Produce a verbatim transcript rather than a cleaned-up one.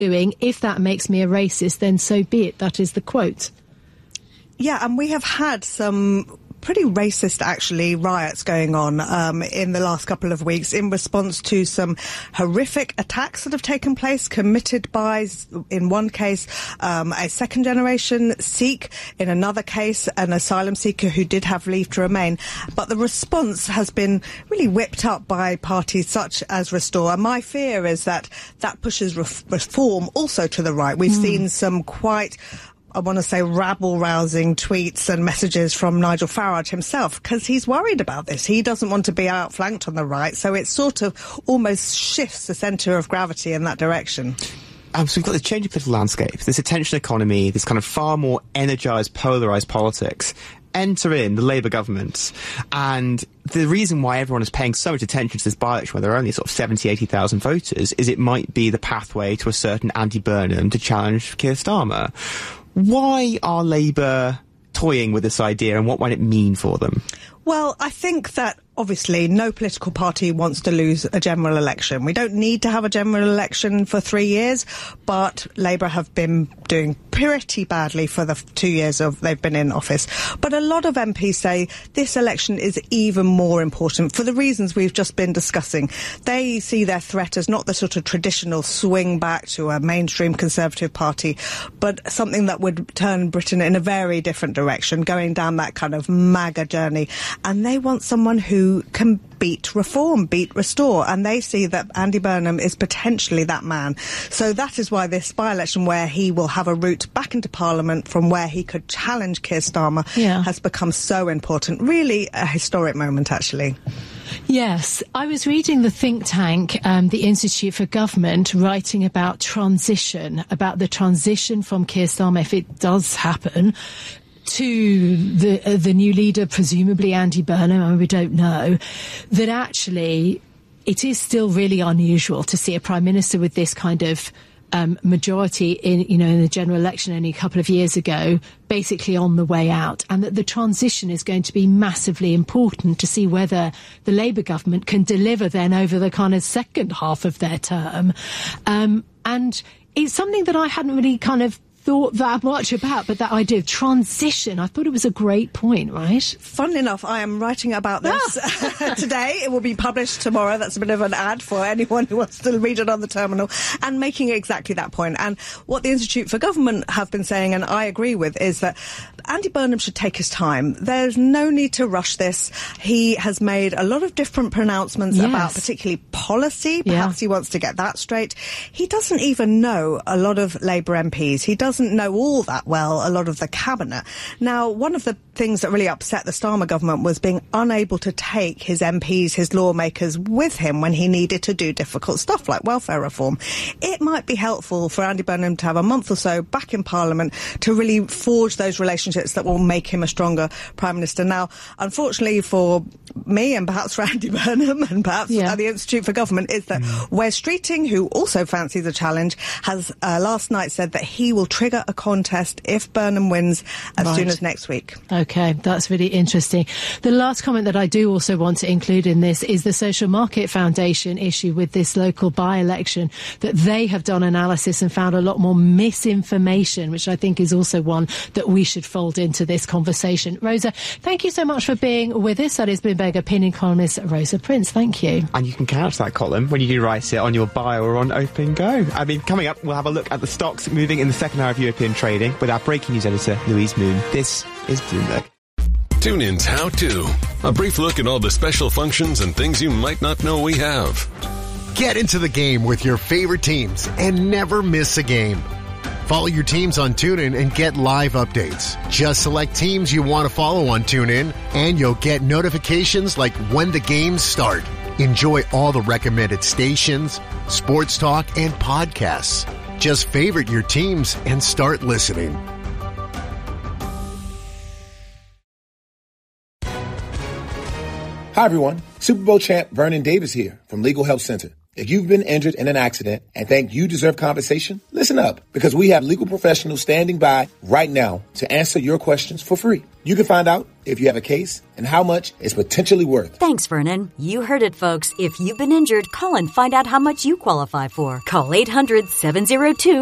doing. If that makes me a racist, then so be it. That is the quote. Yeah, and we have had some pretty racist, actually, riots going on um, in the last couple of weeks in response to some horrific attacks that have taken place, committed by, in one case, um, a second-generation Sikh, in another case, an asylum seeker who did have leave to remain. But the response has been really whipped up by parties such as Restore. And my fear is that that pushes ref- reform also to the right. We've mm. seen some quite... I want to say rabble-rousing tweets and messages from Nigel Farage himself, because he's worried about this. He doesn't want to be outflanked on the right, so it sort of almost shifts the centre of gravity in that direction. Um, so we've got this changing political landscape, this attention economy, this kind of far more energised, polarised politics. Enter in the Labour government, and the reason why everyone is paying so much attention to this by-election, where there are only sort of seventy, eighty thousand voters, is it might be the pathway to a certain Andy Burnham to challenge Keir Starmer. Why are Labour toying with this idea, and what might it mean for them? Well, I think that obviously no political party wants to lose a general election. We don't need to have a general election for three years, but Labour have been doing pretty badly for the two years of they've been in office. But a lot of M Ps say this election is even more important for the reasons we've just been discussing. They see their threat as not the sort of traditional swing back to a mainstream Conservative party, but something that would turn Britain in a very different direction, going down that kind of MAGA journey. And they want someone who can beat Reform, beat Restore, and they see that Andy Burnham is potentially that man. So that is why this by-election, where he will have a route back into Parliament from where he could challenge Keir Starmer, yeah. has become so important. Really a historic moment, actually. Yes, I was reading the think tank, um, the Institute for Government, writing about transition, about the transition from Keir Starmer, if it does happen, to the uh, the new leader, presumably Andy Burnham, and we don't know, that actually it is still really unusual to see a Prime Minister with this kind of um, majority in, you know, in the general election only a couple of years ago, basically on the way out, and that the transition is going to be massively important to see whether the Labour government can deliver then over the kind of second half of their term. Um, and it's something that I hadn't really kind of thought that much about, but that idea of transition, I thought it was a great point, right? Funnily enough, I am writing about this ah. today. It will be published tomorrow. That's a bit of an ad for anyone who wants to read it on the terminal, and making exactly that point. And what the Institute for Government have been saying, and I agree with, is that Andy Burnham should take his time. There's no need to rush this. He has made a lot of different pronouncements yes. about particularly policy. Perhaps yeah. he wants to get that straight. He doesn't even know a lot of Labour M Ps. He doesn't doesn't know all that well a lot of the cabinet. Now, one of the things that really upset the Starmer government was being unable to take his M Ps, his lawmakers, with him when he needed to do difficult stuff like welfare reform. It might be helpful for Andy Burnham to have a month or so back in Parliament to really forge those relationships that will make him a stronger Prime Minister. Now, unfortunately for me, and perhaps for Andy Burnham, and perhaps yeah. the Institute for Government, is that mm. Wes Streeting, who also fancies a challenge, has uh, last night said that he will trigger a contest if Burnham wins as right. soon as next week. OK, that's really interesting. The last comment that I do also want to include in this is the Social Market Foundation issue with this local by-election, that they have done analysis and found a lot more misinformation, which I think is also one that we should fold into this conversation. Rosa, thank you so much for being with us. That is Bloomberg opinion columnist Rosa Prince. Thank you. And you can couch that column when you do write it on your bio or on Open Go. I mean, coming up, we'll have a look at the stocks moving in the second hour of European trading with our breaking news editor, Louise Moon. This is Bloomberg. TuneIn's How To. A brief look at all the special functions and things you might not know we have. Get into the game with your favorite teams and never miss a game. Follow your teams on TuneIn and get live updates. Just select teams you want to follow on TuneIn, and you'll get notifications like when the games start. Enjoy all the recommended stations, sports talk, and podcasts. Just favorite your teams and start listening. Hi, everyone. Super Bowl champ Vernon Davis here from Legal Help Center. If you've been injured in an accident and think you deserve compensation, listen up, because we have legal professionals standing by right now to answer your questions for free. You can find out if you have a case and how much it's potentially worth. Thanks, Vernon. You heard it, folks. If you've been injured, call and find out how much you qualify for. Call eight hundred, seven oh two,